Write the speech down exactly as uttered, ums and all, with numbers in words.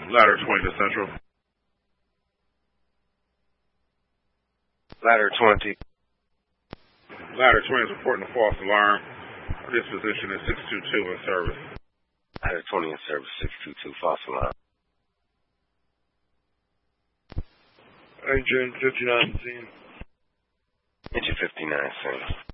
Ladder twenty to Central. Ladder twenty. Ladder twenty is reporting a false alarm. This position is six two two in service. Ladder twenty in service, six two two, false alarm. Engine fifty-nine, scene. Engine fifty-nine, scene.